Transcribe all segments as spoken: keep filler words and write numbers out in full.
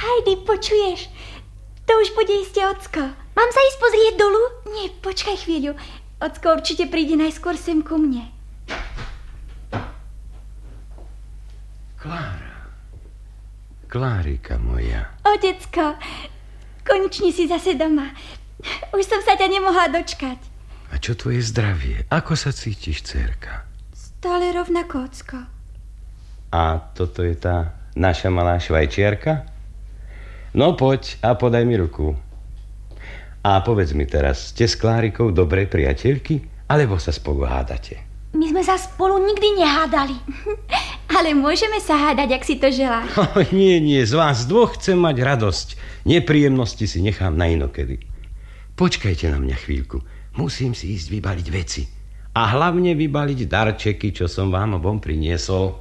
Heidi, počuješ? To už bude iste ocko. Mám sa ísť pozrieť dolu? Nie, počkaj chvíľu. Ocko určite príde najskôr sem ku mne. Klára. Klárika moja. Otecko, konečne si zase doma. Už som sa ťa nemohla dočkať. A čo tvoje zdravie? Ako sa cítiš, dcérka? Stále rovnako, ocko. A toto je tá naša malá švajčiarka? No poď a podaj mi ruku. A povedz mi teraz, ste s Klárikou dobré priateľky, alebo sa spolu hádate? My sme sa spolu nikdy nehádali. Ale môžeme sa hádať, ak si to želáš. Oh, nie, nie, z vás dvoch chcem mať radosť. Nepríjemnosti si nechám na inokedy. Počkajte na mňa chvíľku. Musím si ísť vybaliť veci. A hlavne vybaliť darčeky, čo som vám obom priniesol.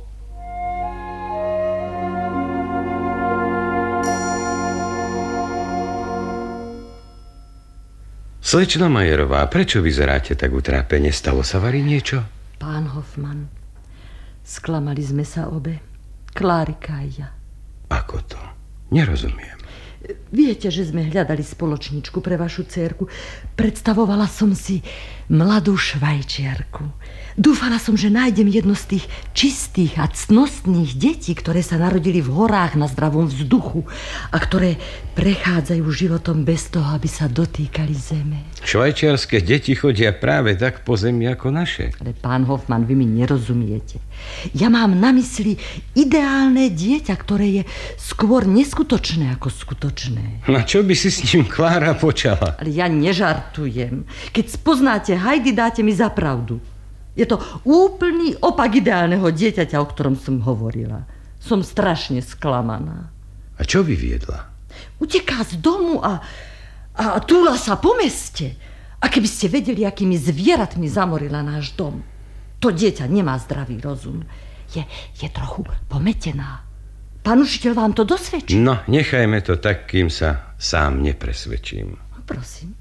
Slečna Majerová, prečo vyzeráte tak utrápene? Stalo sa vari niečo? Pán Hoffman, sklamali sme sa obe. Klárika a ja. Ako to? Nerozumiem. Viete, že sme hľadali spoločničku pre vašu dcérku. Predstavovala som si mladú švajčiarku. Dúfala som, že nájdem jedno z tých čistých a cnostných detí, ktoré sa narodili v horách na zdravom vzduchu a ktoré prechádzajú životom bez toho, aby sa dotýkali zeme. Švajčiarske deti chodia práve tak po zemi ako naše. Ale pán Hoffman, vy mi nerozumiete. Ja mám na mysli ideálne dieťa, ktoré je skôr neskutočné ako skutočné. Na čo by si s ním Klára počala? Ale ja nežartujem. Keď spoznáte Heidi, dáte mi za pravdu. Je to úplný opak ideálneho dieťaťa, o ktorom som hovorila. Som strašne sklamaná. A čo by viedla? Uteká z domu a, a túla sa po meste. A keby ste vedeli, akými zvieratmi zamorila náš dom. To dieťa nemá zdravý rozum. Je, je trochu pometená. Pán učiteľ vám to dosvedčí? No, nechajme to tak, kým sa sám nepresvedčím. Prosím.